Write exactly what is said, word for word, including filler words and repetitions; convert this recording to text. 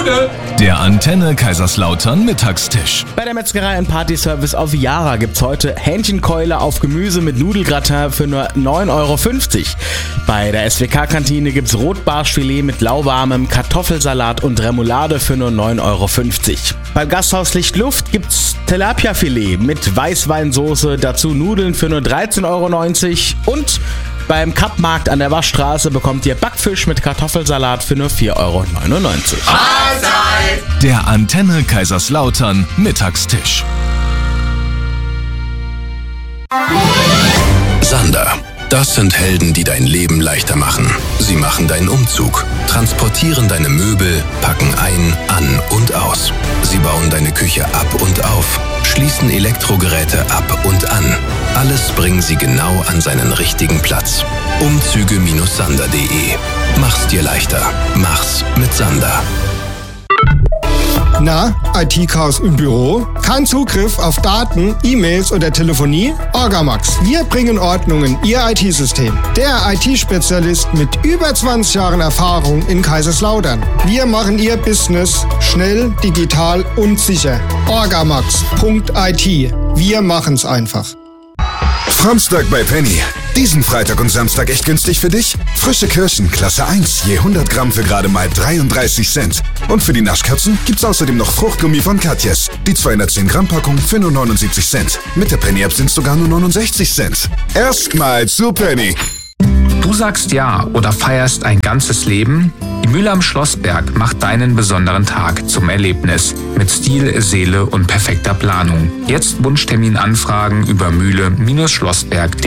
Bude! Der Antenne Kaiserslautern Mittagstisch. Bei der Metzgerei und Partyservice auf Yara gibt's heute Hähnchenkeule auf Gemüse mit Nudelgratin für nur neun Euro fünfzig. Bei der S W K-Kantine gibt's Rotbarschfilet mit lauwarmem Kartoffelsalat und Remoulade für nur neun Euro fünfzig. Beim Gasthaus Lichtluft gibt's Tilapia-Filet mit Weißweinsoße, dazu Nudeln für nur dreizehn Euro neunzig und beim Kappmarkt an der Waschstraße bekommt ihr Backfisch mit Kartoffelsalat für nur vier Euro neunundneunzig. Mahlzeit! Der Antenne Kaiserslautern Mittagstisch. Sander. Das sind Helden, die dein Leben leichter machen. Sie machen deinen Umzug, transportieren deine Möbel, packen ein, an und aus. Sie bauen deine Küche ab und auf, schließen Elektrogeräte ab und an. Alles bringen sie genau an seinen richtigen Platz. Umzüge Sander punkt de. Mach's dir leichter. Mach's mit Sander. Na, I T-Chaos im Büro? Kein Zugriff auf Daten, E-Mails oder Telefonie? Orgamax. Wir bringen Ordnung in Ihr I T-System. Der I T-Spezialist mit über zwanzig Jahren Erfahrung in Kaiserslautern. Wir machen Ihr Business schnell, digital und sicher. orgamax punkt I T. Wir machen's einfach. Samstag bei Penny. Diesen Freitag und Samstag echt günstig für dich? Frische Kirschen, Klasse eins, je hundert Gramm für gerade mal dreiunddreißig Cent. Und für die Naschkatzen gibt's außerdem noch Fruchtgummi von Katjes. Die zweihundertzehn Gramm Packung für nur neunundsiebzig Cent. Mit der Penny-App sind's sogar nur neunundsechzig Cent. Erstmal zu Penny. Du sagst ja oder feierst ein ganzes Leben? Die Mühle am Schlossberg macht deinen besonderen Tag zum Erlebnis. Mit Stil, Seele und perfekter Planung. Jetzt Wunschtermin anfragen über mühle Schlossberg punkt de.